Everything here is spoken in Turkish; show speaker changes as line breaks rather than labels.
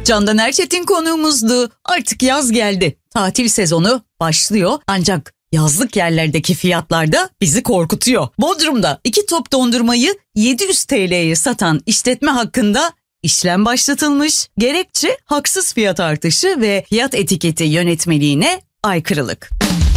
Candan Erçetin konuğumuzdu. Artık yaz geldi. Tatil sezonu başlıyor. Ancak yazlık yerlerdeki fiyatlar da bizi korkutuyor. Bodrum'da 2 top dondurmayı 700 TL'ye satan işletme hakkında işlem başlatılmış. Gerekçe haksız fiyat artışı ve fiyat etiketi yönetmeliğine aykırılık.